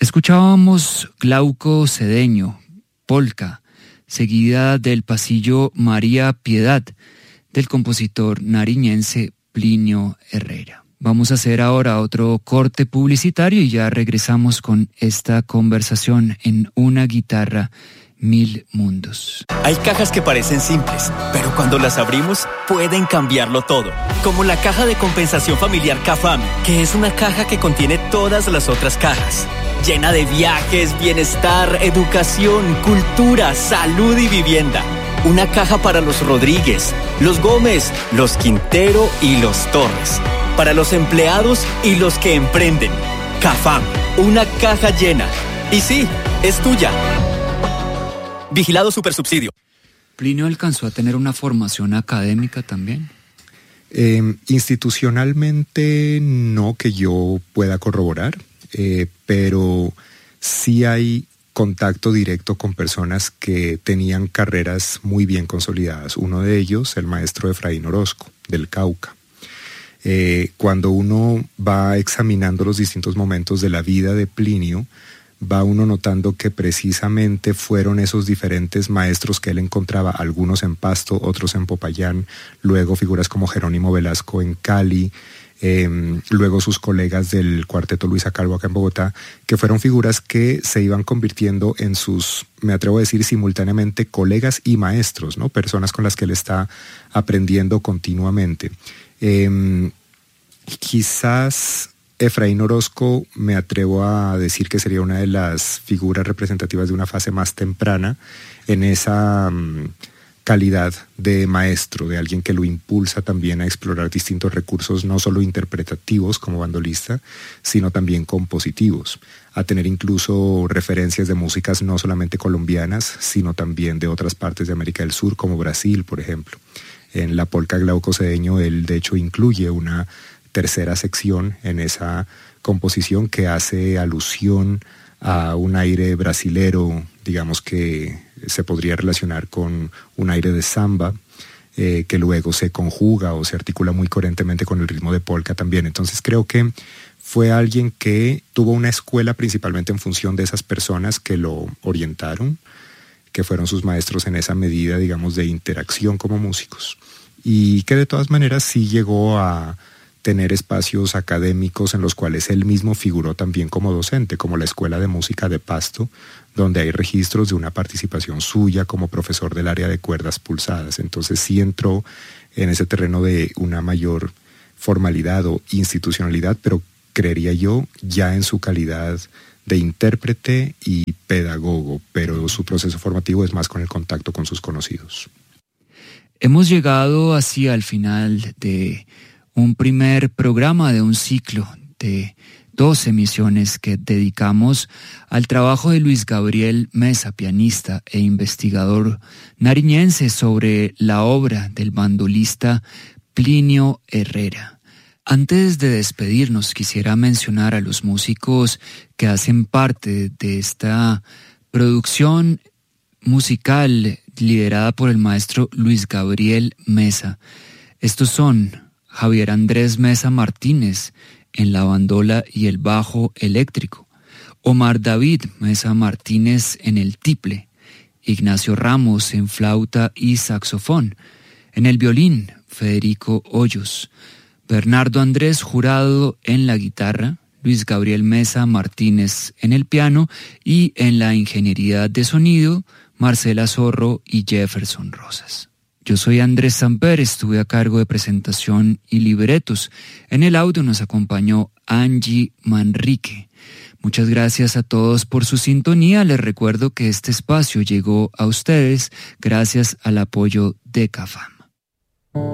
Escuchábamos Glauco Cedeño, Polka, seguida del pasillo María Piedad, del compositor nariñense Plinio Herrera. Vamos a hacer ahora otro corte publicitario y ya regresamos con esta conversación en Una guitarra, mil mundos. Hay cajas que parecen simples, pero cuando las abrimos pueden cambiarlo todo. Como la caja de compensación familiar CAFAM, que es una caja que contiene todas las otras cajas. Llena de viajes, bienestar, educación, cultura, salud y vivienda. Una caja para los Rodríguez, los Gómez, los Quintero y los Torres. Para los empleados y los que emprenden. CAFAM, una caja llena. Y sí, es tuya. Vigilado Supersubsidio. ¿Plinio alcanzó a tener una formación académica también? Institucionalmente no que yo pueda corroborar, pero sí hay contacto directo con personas que tenían carreras muy bien consolidadas. Uno de ellos, el maestro Efraín Orozco, del Cauca. Cuando uno va examinando los distintos momentos de la vida de Plinio, va uno notando que precisamente fueron esos diferentes maestros que él encontraba, algunos en Pasto, otros en Popayán, luego figuras como Jerónimo Velasco en Cali, luego sus colegas del Cuarteto Luisa Calvo acá en Bogotá, que fueron figuras que se iban convirtiendo en sus, me atrevo a decir simultáneamente, colegas y maestros, ¿no? Personas con las que él está aprendiendo continuamente. Quizás Efraín Orozco me atrevo a decir que sería una de las figuras representativas de una fase más temprana en esa calidad de maestro, de alguien que lo impulsa también a explorar distintos recursos, no solo interpretativos como bandolista, sino también compositivos, a tener incluso referencias de músicas no solamente colombianas, sino también de otras partes de América del Sur, como Brasil, por ejemplo. En la polca Glauco Cedeño, él de hecho incluye una tercera sección en esa composición que hace alusión a un aire brasilero, digamos que se podría relacionar con un aire de samba, que luego se conjuga o se articula muy coherentemente con el ritmo de polka también. Entonces creo que fue alguien que tuvo una escuela principalmente en función de esas personas que lo orientaron, que fueron sus maestros en esa medida, digamos, de interacción como músicos, y que de todas maneras sí llegó a tener espacios académicos en los cuales él mismo figuró también como docente, como la Escuela de Música de Pasto, donde hay registros de una participación suya como profesor del área de cuerdas pulsadas. Entonces sí entró en ese terreno de una mayor formalidad o institucionalidad, pero creería yo ya en su calidad de intérprete y pedagogo, pero su proceso formativo es más con el contacto con sus conocidos. Hemos llegado así al final de un primer programa de un ciclo de 2 emisiones que dedicamos al trabajo de Luis Gabriel Meza, pianista e investigador nariñense, sobre la obra del bandolista Plinio Herrera. Antes de despedirnos, quisiera mencionar a los músicos que hacen parte de esta producción musical liderada por el maestro Luis Gabriel Meza. Estos son Javier Andrés Meza Martínez en la bandola y el bajo eléctrico, Omar David Meza Martínez en el tiple, Ignacio Ramos en flauta y saxofón, en el violín Federico Hoyos, Bernardo Andrés Jurado en la guitarra, Luis Gabriel Meza Martínez en el piano y en la ingeniería de sonido Marcela Zorro y Jefferson Rosas. Yo soy Andrés Samper, estuve a cargo de presentación y libretos. En el audio nos acompañó Angie Manrique. Muchas gracias a todos por su sintonía. Les recuerdo que este espacio llegó a ustedes gracias al apoyo de CAFAM.